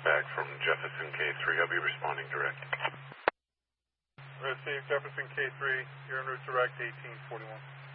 back from Jefferson K3. I'll be responding direct. Received Jefferson K3. You're en route direct 1841.